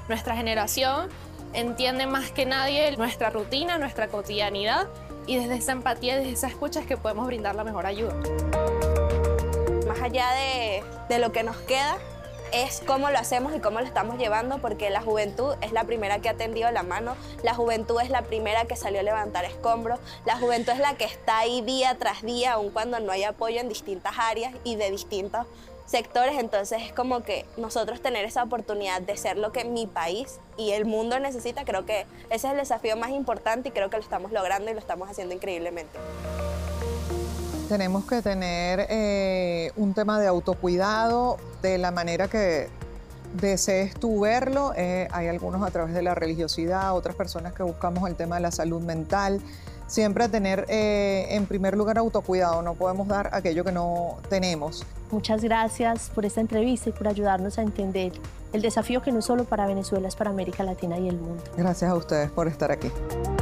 Nuestra generación entiende más que nadie nuestra rutina, nuestra cotidianidad, y desde esa empatía, desde esa escucha es que podemos brindar la mejor ayuda. Más allá de lo que nos queda, es cómo lo hacemos y cómo lo estamos llevando, porque la juventud es la primera que ha tendido la mano, la juventud es la primera que salió a levantar escombros, la juventud es la que está ahí día tras día, aun cuando no hay apoyo en distintas áreas y de distintos sectores. Entonces es como que nosotros tener esa oportunidad de ser lo que mi país y el mundo necesita, creo que ese es el desafío más importante y creo que lo estamos logrando y lo estamos haciendo increíblemente. Tenemos que tener un tema de autocuidado de la manera que desees tú verlo. Hay algunos a través de la religiosidad, otras personas que buscamos el tema de la salud mental. Siempre tener en primer lugar autocuidado, no podemos dar aquello que no tenemos. Muchas gracias por esta entrevista y por ayudarnos a entender el desafío que no solo para Venezuela, es para América Latina y el mundo. Gracias a ustedes por estar aquí.